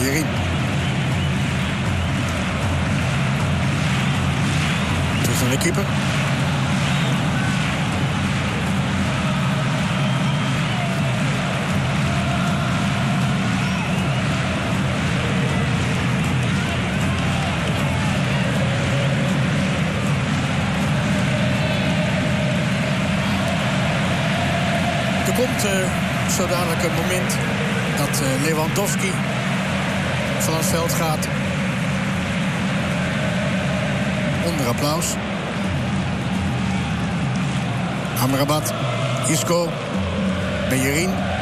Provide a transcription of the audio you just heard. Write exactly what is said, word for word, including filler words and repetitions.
Bellerin. Terug naar de keeper. Er komt uh, zo dadelijk een moment dat uh, Lewandowski van het veld gaat. Onder applaus. Amrabat, Isco, Bellerin.